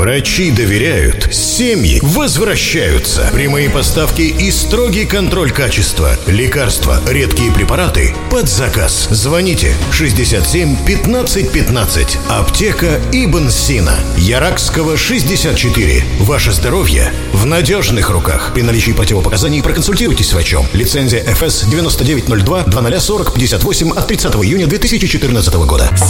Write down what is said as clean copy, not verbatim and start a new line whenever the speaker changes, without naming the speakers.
Врачи доверяют, семьи возвращаются. Прямые поставки и строгий контроль качества. Лекарства, редкие препараты под заказ. Звоните 67 15 15. Аптека Ибн Сина. Яракского, 64. Ваше здоровье в надежных руках. При наличии противопоказаний проконсультируйтесь с врачом. Лицензия ФС 9902 0040 58 от 30 июня 2014 года.